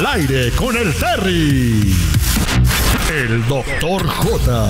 Al aire con el Terry. El Doctor J.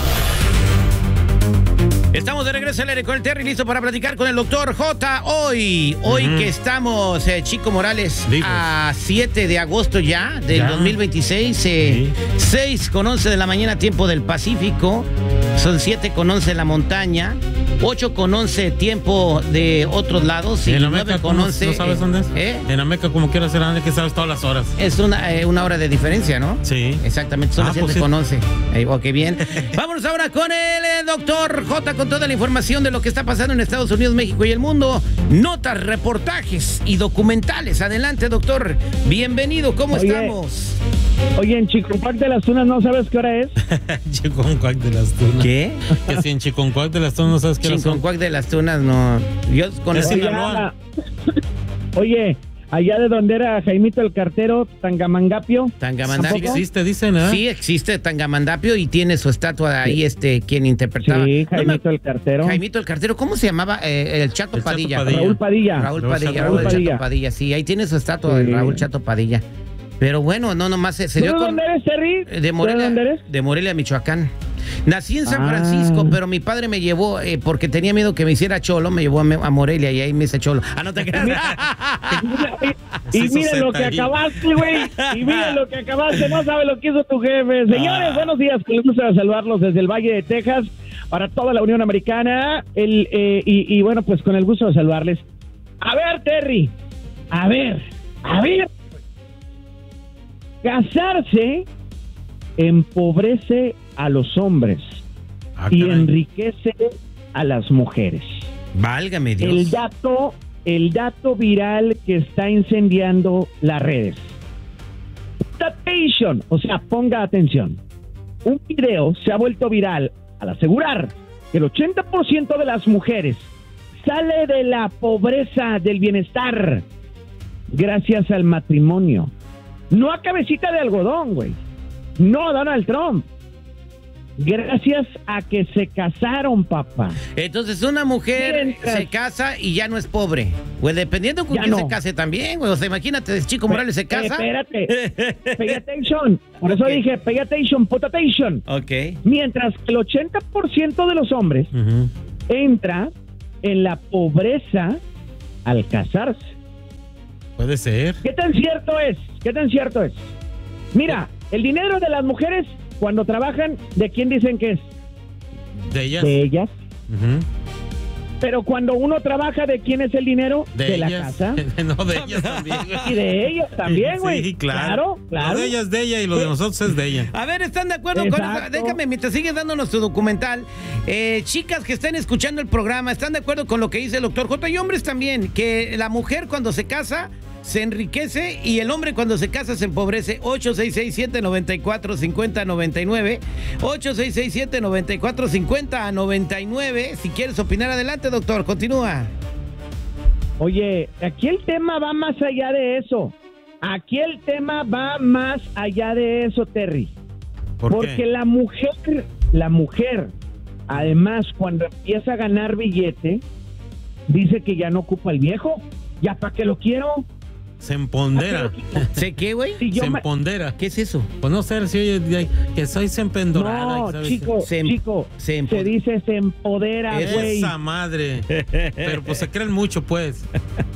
Estamos de regreso al aire con el Terry, listo para platicar con el Doctor J. Hoy que estamos, Chico Morales, a 7 de agosto ya, del 2026, 6:11 de la mañana, tiempo del Pacífico, son 7:11 de la montaña, 8:11 tiempo de otros lados, y 9:11. ¿No sabes dónde es? En Ameca, como quiero hacer, que sabes todas las horas. Es una hora de diferencia, ¿no? Sí. Exactamente, son las 7:11. Ok, bien. Vámonos ahora con el Doctor J, con toda la información de lo que está pasando en Estados Unidos, México y el mundo. Notas, reportajes y documentales. Adelante, doctor. Bienvenido, ¿cómo estamos? Oye, en Chiconcuac de las Tunas, ¿no sabes qué hora es? Chiconcuac de las Tunas. ¿Qué? Que si en Chiconcuac de las Tunas no sabes qué hora es. Chiconcuac de las Tunas, no. Yo con es Sinaloa. Oye, allá de donde era Jaimito el Cartero, Tangamandapio. Tangamandapio. Sí existe, dicen, ¿eh? Sí existe Tangamandapio y tiene su estatua ahí, quien interpretaba. Sí, Jaimito el Cartero. Jaimito el Cartero, ¿cómo se llamaba? El Chato Padilla. Raúl Padilla. Raúl Chato Padilla, sí, ahí tiene su estatua, el Raúl Chato Padilla. Pero bueno, no nomás se dio con... ¿De dónde eres, Terry? De Morelia. ¿De dónde eres? De Morelia, Michoacán. Nací en San Francisco, pero mi padre me llevó, porque tenía miedo que me hiciera cholo, me llevó a Morelia y ahí me hice cholo. No te creas. Y mira lo que acabaste, güey. Y mira lo que acabaste, no sabes lo que hizo tu jefe. Señores, buenos días, con el gusto de saludarlos desde el Valle de Texas para toda la Unión Americana. Y bueno, pues con el gusto de saludarles. A ver, Terry, a ver. Casarse empobrece a los hombres y enriquece a las mujeres. Válgame Dios. El dato viral que está incendiando las redes. Attention, o sea, ponga atención. Un video se ha vuelto viral al asegurar que el 80% de las mujeres sale de la pobreza del bienestar gracias al matrimonio. No a cabecita de algodón, güey. No a Donald Trump. Gracias a que se casaron, papá. Entonces una mujer se casa y ya no es pobre. Pues dependiendo con quién se case también, güey. O sea, imagínate, Chico Morales se casa. Espérate. Pay attention. Por eso dije, pay attention, put attention. Ok. Mientras que el 80% de los hombres entra en la pobreza al casarse. Puede ser. ¿Qué tan cierto es? Mira, el dinero de las mujeres cuando trabajan, ¿de quién dicen que es? De ellas. De ellas. Pero cuando uno trabaja, ¿de quién es el dinero? De la casa. No, de ellas también. Y de ellas también, güey. Sí, claro. Lo de ella es de ella y lo de nosotros es de ella. A ver, ¿están de acuerdo con eso? Déjame, mientras sigues dándonos tu documental, chicas que estén escuchando el programa, ¿están de acuerdo con lo que dice el doctor J? Y hombres también, que la mujer cuando se casa se enriquece y el hombre cuando se casa se empobrece. 866-794-5099. 866-794-5099. Si quieres opinar, adelante, doctor, continúa. Oye, aquí el tema va más allá de eso. Terry. Porque la mujer, además, cuando empieza a ganar billete, dice que ya no ocupa el viejo. ¿Ya para qué lo quiero? Se empodera. ¿Sé qué, güey? Se empodera. ¿Qué es eso? Pues no sé si oye que soy sempendorada. No, chico, se dice se empodera, güey. Esa madre. Pero pues se creen mucho, pues.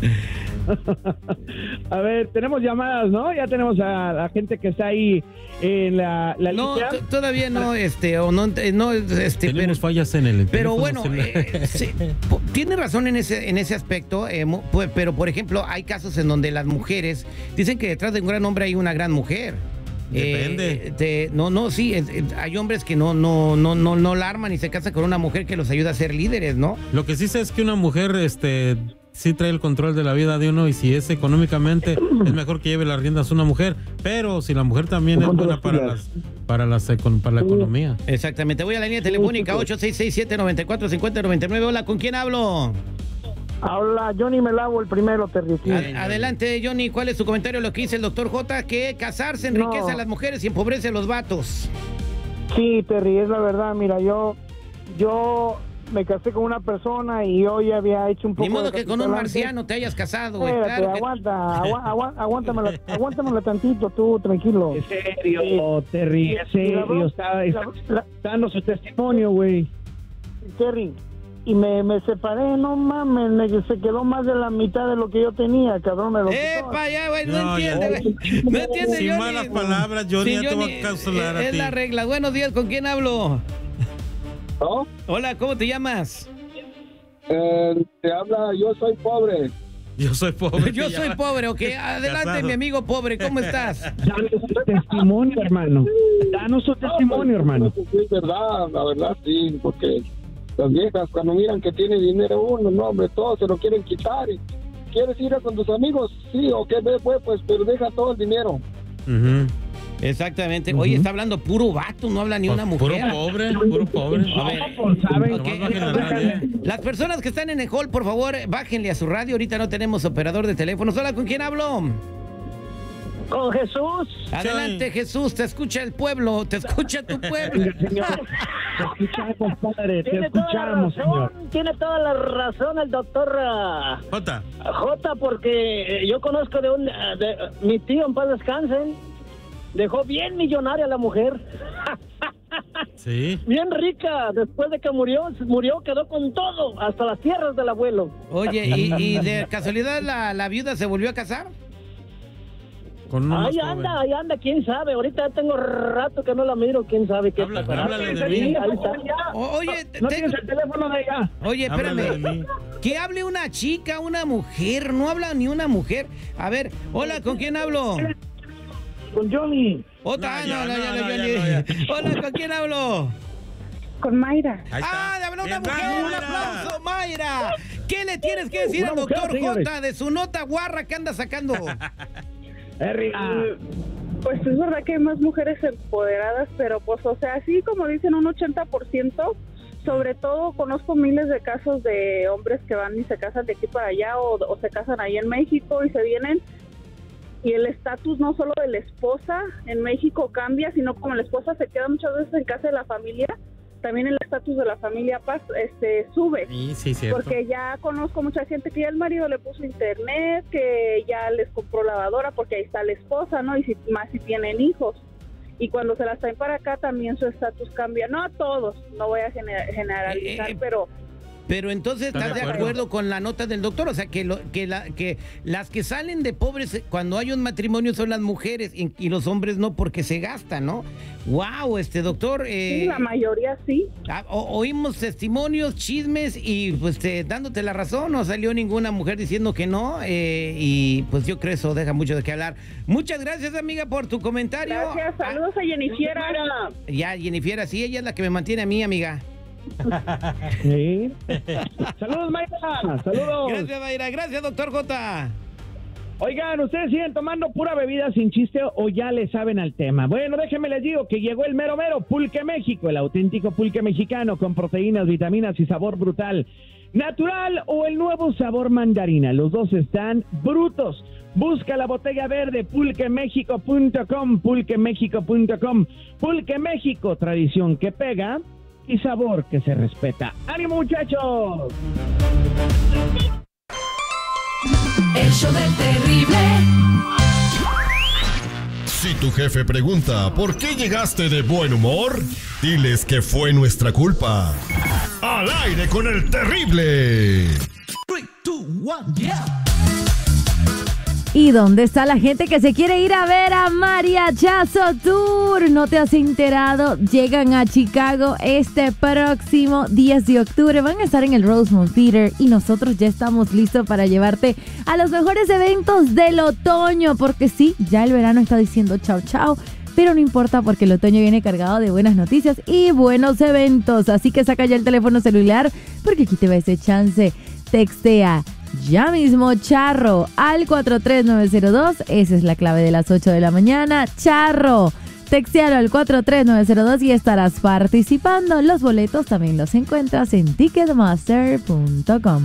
A ver, tenemos llamadas, ¿no? Ya tenemos a la gente que está ahí en la no, lista. Todavía no, tenemos fallas en el pero bueno, sí, tiene razón en ese aspecto, pero por ejemplo, hay casos en donde las mujeres dicen que detrás de un gran hombre hay una gran mujer. Depende. Sí, hay hombres que no la arman y se casan con una mujer que los ayuda a ser líderes, ¿no? Lo que sí sé es que una mujer, sí trae el control de la vida de uno y si es económicamente es mejor que lleve las riendas una mujer, pero si la mujer también es buena para la economía. Exactamente. Voy a la línea telefónica 866-794-5099. Hola, ¿con quién hablo? Habla Johnny Melavo, el primero, Terry. Adelante, Johnny, ¿cuál es tu comentario? Lo que dice el doctor J, que casarse enriquece a las mujeres y empobrece a los vatos. Sí, Terry, es la verdad. Mira, yo me casé con una persona y yo ya había hecho un poco. Ni modo de que con un capital marciano te hayas casado, güey. Espérate, Claro aguántamela tantito, tú, tranquilo. En serio, Terry, en serio, está dando su testimonio, güey. Terry, y me separé, no mames, se quedó más de la mitad de lo que yo tenía, cabrón, me lo quitó. ¡Epa, ya, güey! No entiende, güey. No entiende, Sin Johnny. malas palabras, Johnny, ya te voy a cancelar a ti. Es la regla. Buenos días, ¿con quién hablo? ¿No? Hola, ¿cómo te llamas? Te habla, yo soy pobre. Yo soy pobre. Yo soy pobre, ok. Adelante, Casado. mi amigo pobre, ¿cómo estás? Danos su testimonio, hermano. Danos su testimonio, hermano. Sí, es verdad, la verdad sí, porque las viejas cuando miran que tiene dinero uno, no hombre, todos se lo quieren quitar. Y ¿quieres ir con tus amigos? Sí, ok, pues, pero deja todo el dinero. Exactamente. Oye, está hablando puro vato, no habla ni una mujer. Puro pobre. A ver, ¿Saben ok. Nomás bajen la radio. Las personas que están en el hall, por favor, bájenle a su radio. Ahorita no tenemos operador de teléfonos. Hola, ¿con quién hablo? Con Jesús. Adelante, Jesús. Te escucha el pueblo. Te escucha tu pueblo. Señor, te escuchamos, padre, te escuchamos, señor. Tiene toda la razón el doctor Jota. J, porque yo conozco de mi tío, en paz descansen, dejó bien millonaria a la mujer. Sí. Bien rica. Después de que murió, quedó con todo, hasta las tierras del abuelo. Oye, ¿y de casualidad la viuda se volvió a casar? Con uno más Ahí joven. anda, quién sabe. Ahorita ya tengo rato que no la miro, quién sabe qué. Háblale de Sí, mí. ahí está. Oye, ¿No tienes el teléfono de allá? Oye, Háblale de espérame. mí. Que hable una chica, una mujer. No habla ni una mujer. A ver, hola, ¿con quién hablo? Con Johnny. Otra, No, no, ya. Hola, ¿con quién hablo? Con Mayra. Ahí está. Ah, de hablar una Bien, mujer, un Mayra. aplauso, Mayra. ¿Qué le tienes que decir Una al mujer, doctor señores. J de su nota guarra que anda sacando? Pues es verdad que hay más mujeres empoderadas, pero pues, o sea, así como dicen, un 80%, sobre todo conozco miles de casos de hombres que van y se casan de aquí para allá o se casan ahí en México y se vienen. Y el estatus no solo de la esposa en México cambia, sino como la esposa se queda muchas veces en casa de la familia, también el estatus de la familia sube. Sí, cierto. Porque ya conozco mucha gente que ya el marido le puso internet, que ya les compró lavadora porque ahí está la esposa, ¿no? Y más si tienen hijos. Y cuando se las traen para acá también su estatus cambia. No a todos, no voy a generalizar, Pero entonces estás de acuerdo con la nota del doctor, o sea, que las que salen de pobres cuando hay un matrimonio son las mujeres y los hombres no, porque se gastan, ¿no? Wow, doctor. Sí, la mayoría sí. Oímos testimonios, chismes y pues dándote la razón, no salió ninguna mujer diciendo que no, y pues yo creo eso deja mucho de qué hablar. Muchas gracias, amiga, por tu comentario. Gracias, saludos a Jennifer. Ya, Jennifer, sí, ella es la que me mantiene a mí, amiga. Sí. Saludos, Mayra. Saludos. Gracias, Mayra. Gracias, doctor J. Oigan, ¿ustedes siguen tomando pura bebida sin chiste o ya le saben al tema? Bueno, déjenme les digo que llegó el mero Pulque México, el auténtico pulque mexicano con proteínas, vitaminas y sabor brutal. Natural o el nuevo sabor mandarina, los dos están brutos. Busca la botella verde, pulquemexico.com, pulquemexico.com. Pulque México, tradición que pega y sabor que se respeta. ¡Ánimo, muchachos! El show del terrible. Si tu jefe pregunta ¿por qué llegaste de buen humor? Diles que fue nuestra culpa. Al aire con el terrible. 3, 2, 1, yeah. ¿Y dónde está la gente que se quiere ir a ver a Mariachazo Tour? ¿No te has enterado? Llegan a Chicago este próximo 10 de octubre. Van a estar en el Rosemont Theater y nosotros ya estamos listos para llevarte a los mejores eventos del otoño. Porque sí, ya el verano está diciendo chao, chao. Pero no importa porque el otoño viene cargado de buenas noticias y buenos eventos. Así que saca ya el teléfono celular porque aquí te va ese chance. Textea ya mismo Charro al 43902. Esa es la clave de las 8 de la mañana. Charro, textealo al 43902 y estarás participando. Los boletos también los encuentras en ticketmaster.com.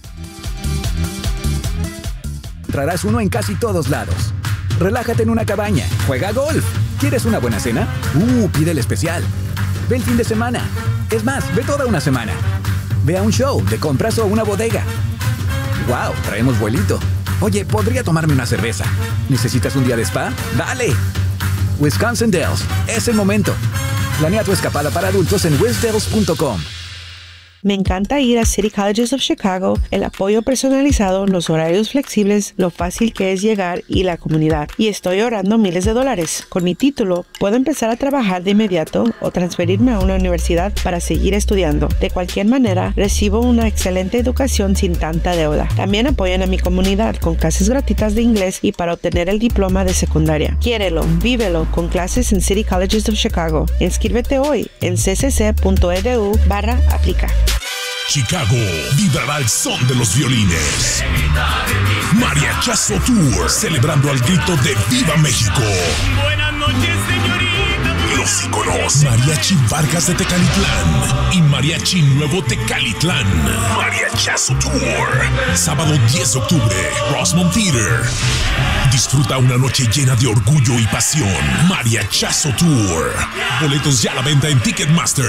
Encontrarás uno en casi todos lados. Relájate en una cabaña, juega golf. ¿Quieres una buena cena? Pide el especial. Ve el fin de semana. Es más, ve toda una semana. ve a un show, de compras o a una bodega. ¡Wow! Traemos vuelito. Oye, ¿podría tomarme una cerveza? ¿Necesitas un día de spa? ¡Dale! Wisconsin Dells. Es el momento. Planea tu escapada para adultos en wisdells.com. Me encanta ir a City Colleges of Chicago, el apoyo personalizado, los horarios flexibles, lo fácil que es llegar y la comunidad. Y estoy ahorrando miles de dólares. Con mi título, puedo empezar a trabajar de inmediato o transferirme a una universidad para seguir estudiando. De cualquier manera, recibo una excelente educación sin tanta deuda. También apoyan a mi comunidad con clases gratuitas de inglés y para obtener el diploma de secundaria. Quiérelo, vívelo con clases en City Colleges of Chicago. Inscríbete hoy en ccc.edu/aplica. Chicago vibrará al son de los violines. Mariachazo Tour, celebrando al grito de ¡Viva México! Buenas noches, señorita. Los íconos Mariachi Vargas de Tecalitlán y Mariachi Nuevo Tecalitlán. Mariachazo Tour, sábado 10 de octubre, Rosemont Theater. Disfruta una noche llena de orgullo y pasión. Mariachazo Tour. Boletos ya a la venta en Ticketmaster.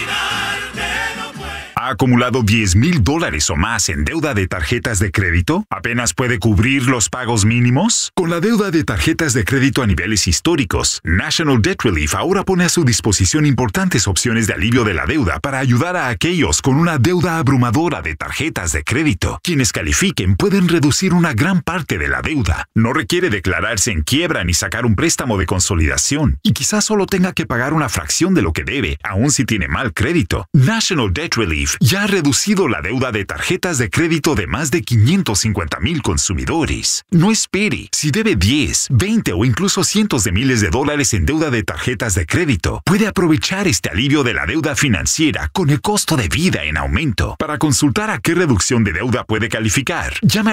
¿Ha acumulado $10,000 o más en deuda de tarjetas de crédito? ¿Apenas puede cubrir los pagos mínimos? Con la deuda de tarjetas de crédito a niveles históricos, National Debt Relief ahora pone a su disposición importantes opciones de alivio de la deuda para ayudar a aquellos con una deuda abrumadora de tarjetas de crédito. Quienes califiquen pueden reducir una gran parte de la deuda. No requiere declararse en quiebra ni sacar un préstamo de consolidación. Y quizás solo tenga que pagar una fracción de lo que debe, aun si tiene mal crédito. National Debt Relief ya ha reducido la deuda de tarjetas de crédito de más de 550,000 consumidores. No espere. Si debe 10, 20 o incluso cientos de miles de dólares en deuda de tarjetas de crédito, puede aprovechar este alivio de la deuda financiera con el costo de vida en aumento. Para consultar a qué reducción de deuda puede calificar, llame al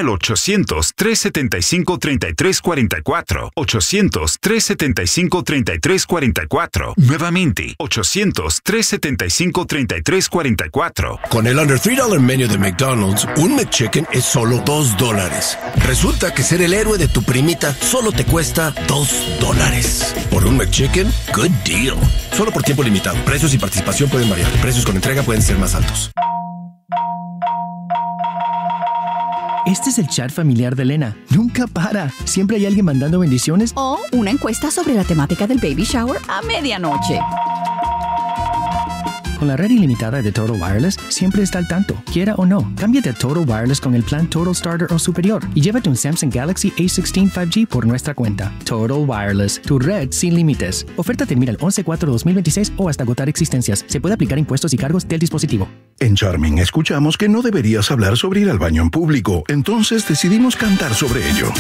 800-375-3344. 800-375-3344. Nuevamente, 800-375-3344. Con el Under $3 Menu de McDonald's, un McChicken es solo $2. Resulta que ser el héroe de tu primita solo te cuesta $2. Por un McChicken, good deal. Solo por tiempo limitado. Precios y participación pueden variar. Precios con entrega pueden ser más altos. Este es el chat familiar de Elena. Nunca para. Siempre hay alguien mandando bendiciones. O una encuesta sobre la temática del baby shower a medianoche. Con la red ilimitada de Total Wireless, siempre está al tanto, quiera o no. Cámbiate a Total Wireless con el plan Total Starter o superior y llévate un Samsung Galaxy A16 5G por nuestra cuenta. Total Wireless, tu red sin límites. Oferta termina el 11/4/2026 o hasta agotar existencias. Se puede aplicar impuestos y cargos del dispositivo. En Charming escuchamos que no deberías hablar sobre ir al baño en público, entonces decidimos cantar sobre ello.